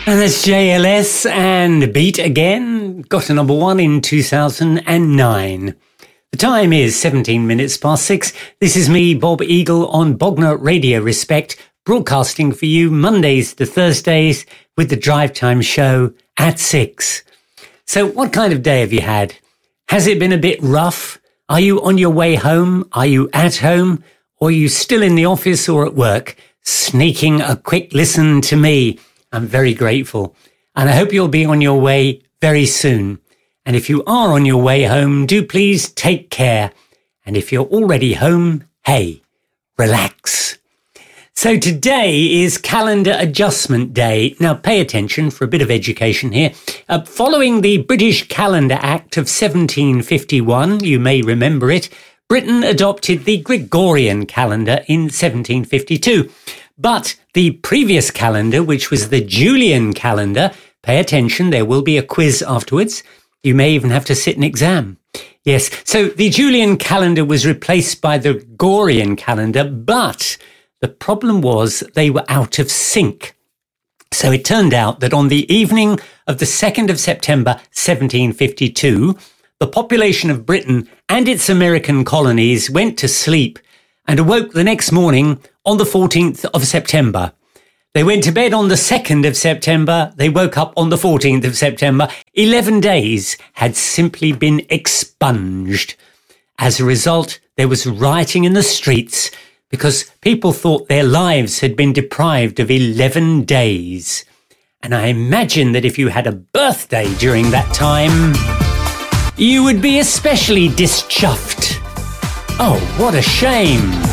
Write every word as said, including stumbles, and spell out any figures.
And that's J L S and Beat Again. Got a number one in two thousand nine. The time is seventeen minutes past six. This is me, Bob Eagle, on Bognor Radio Respect, broadcasting for you Mondays to Thursdays with the Drive Time Show at six. So what kind of day have you had? Has it been a bit rough? Are you on your way home? Are you at home? Or are you still in the office or at work, sneaking a quick listen to me? I'm very grateful. And I hope you'll be on your way very soon. And if you are on your way home, do please take care. And if you're already home, hey, relax. So today is Calendar Adjustment Day. Now pay attention for a bit of education here. Uh, following the British Calendar Act of seventeen fifty-one, you may remember it, Britain adopted the Gregorian calendar in seventeen fifty-two. But the previous calendar, which was the Julian calendar, pay attention, there will be a quiz afterwards. You may even have to sit an exam. Yes, so the Julian calendar was replaced by the Gregorian calendar, but the problem was they were out of sync. So it turned out that on the evening of the second of September, seventeen fifty-two, the population of Britain and its American colonies went to sleep and awoke the next morning on the fourteenth of September. They went to bed on the second of September. They woke up on the fourteenth of September. Eleven days had simply been expunged. As a result, there was rioting in the streets because people thought their lives had been deprived of eleven days. And I imagine that if you had a birthday during that time, you would be especially dischuffed. Oh, what a shame.